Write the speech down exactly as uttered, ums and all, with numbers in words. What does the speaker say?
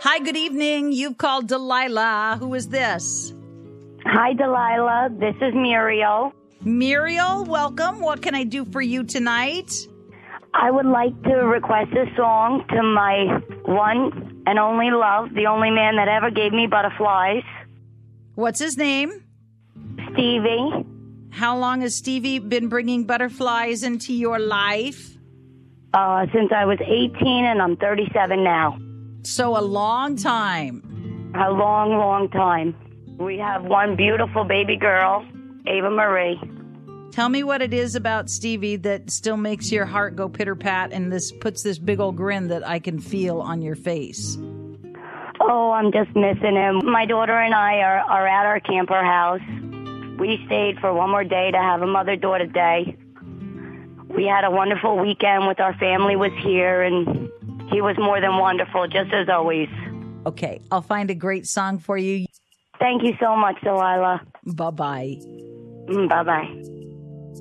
Hi, good evening. You've called Delilah. Who is this? Hi, Delilah. This is Muriel. Muriel, welcome. What can I do for you tonight? I would like to request a song to my one and only love, the only man that ever gave me butterflies. What's his name? Stevie. How long has Stevie been bringing butterflies into your life? Uh, since I was eighteen, and I'm thirty-seven now. So a long time. A long, long time. We have one beautiful baby girl, Ava Marie. Tell me what it is about Stevie that still makes your heart go pitter-pat and this puts this big old grin that I can feel on your face. Oh, I'm just missing him. My daughter and I are, are at our camper house. We stayed for one more day to have a mother-daughter day. We had a wonderful weekend with our family was here, and he was more than wonderful, just as always. Okay, I'll find a great song for you. Thank you so much, Delilah. Bye-bye. Mm, bye-bye.